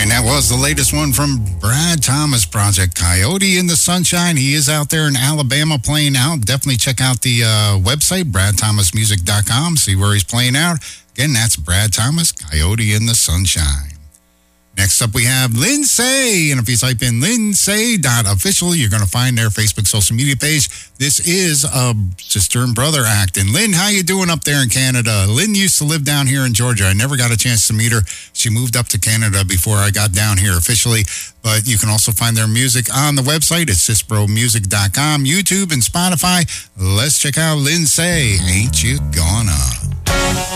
And that was the latest one from Brad Thomas Project, Coyote in the Sunshine. He is out there in Alabama playing out. Definitely check out the website, bradthomasmusic.com, see where he's playing out. Again, that's Brad Thomas, Coyote in the Sunshine. Next up, we have Lindsay. And if you type in lindsay.official, you're going to find their Facebook social media page. This is a sister and brother act. And Lynn, how you doing up there in Canada? Lynn used to live down here in Georgia. I never got a chance to meet her. She moved up to Canada before I got down here officially. But you can also find their music on the website at sisbromusic.com, YouTube, and Spotify. Let's check out Lindsay. Ain't You Gonna?